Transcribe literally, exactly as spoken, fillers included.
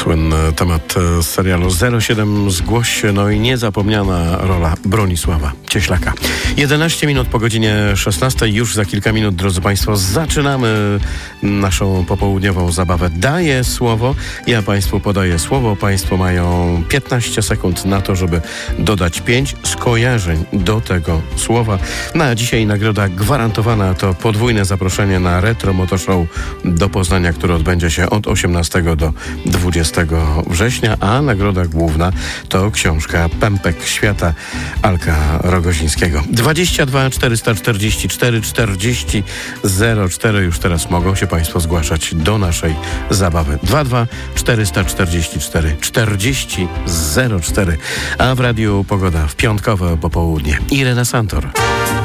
Słynny temat z serialu zero siedem Zgłoś się, no i niezapomniana rola Bronisława Cieślaka. jedenaście minut po godzinie szesnastej. Już za kilka minut, drodzy Państwo, zaczynamy naszą popołudniową zabawę. Daję słowo, ja Państwu podaję słowo. Państwo mają piętnaście sekund na to, żeby dodać pięć skojarzeń do tego słowa. Na dzisiaj nagroda gwarantowana to podwójne zaproszenie na Retro Moto Show do Poznania, które odbędzie się od osiemnastego do dwudziestego września, a nagroda główna to książka Pępek Świata Alka Rogozińskiego. dwadzieścia dwa czterysta czterdzieści cztery czterdzieści zero cztery. Już teraz mogą się Państwo zgłaszać do naszej zabawy. dwadzieścia dwa czterysta czterdzieści cztery czterdzieści zero cztery. A w radiu Pogoda w piątkowe popołudnie. Irena Santor.